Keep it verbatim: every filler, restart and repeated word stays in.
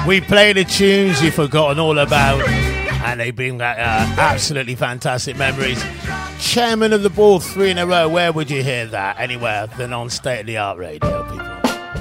We play the tunes you've forgotten all about, and they bring back uh, absolutely fantastic memories. Chairman of the board, three in a row. Where would you hear that? Anywhere than on State of the Art Radio, people.